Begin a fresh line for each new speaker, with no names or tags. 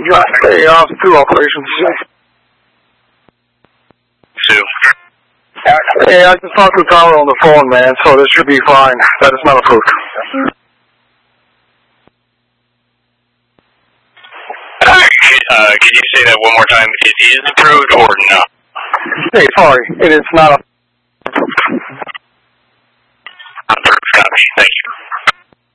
Hey, two operations.
Sue.
Hey, I just talked to Tyler on the phone, man, so this should be fine. That is not approved.
Can you say that one more time? It is approved or no?
Hey, sorry, it is not approved.
Approved, copy. Thank you.